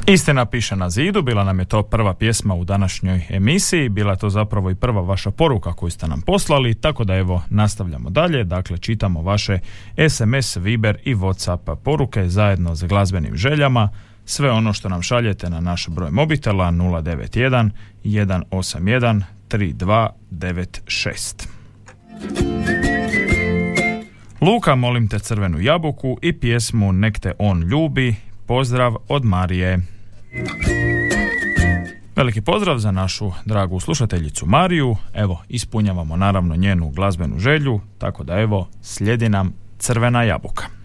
Istina piše na zidu, bila nam je to prva pjesma u današnjoj emisiji, bila je to zapravo i prva vaša poruka koju ste nam poslali, tako da evo nastavljamo dalje, dakle čitamo vaše SMS, Viber i WhatsApp poruke zajedno s glazbenim željama, sve ono što nam šaljete na naš broj mobitela 091 181 3296. Luka, molim te crvenu jabuku i pjesmu Nek te on ljubi. Pozdrav od Marije. Veliki pozdrav za našu dragu slušateljicu Mariju. Evo, ispunjavamo naravno njenu glazbenu želju, tako da evo, slijedi nam crvena jabuka.